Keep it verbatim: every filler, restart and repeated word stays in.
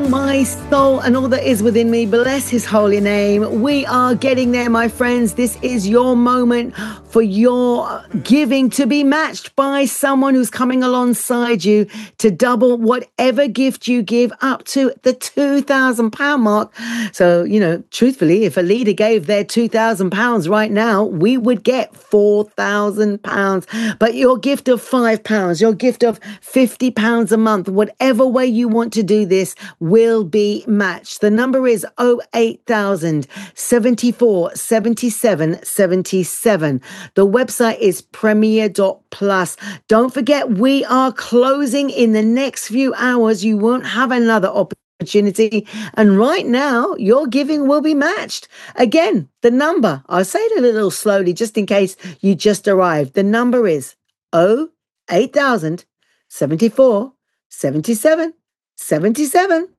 my soul and all that is within me, bless his holy name. We are getting there, my friends. This is your moment for your giving to be matched by someone who's coming alongside you to double whatever gift you give up to the two thousand pound mark. So, you know, truthfully, if a leader gave their two thousand pounds right now, we would get four thousand pounds. But your gift of five pounds, your gift of fifty pounds a month, whatever way you want to do this will be matched. The number is oh eight thousand, seventy-four, seventy-seven, seventy-seven. The website is premier dot plus. Don't forget, we are closing in the next few hours. You won't have another opportunity. And right now, your giving will be matched. Again, the number, I'll say it a little slowly just in case you just arrived. The number is oh eight thousand, seventy-four, seventy-seven, seventy-seven.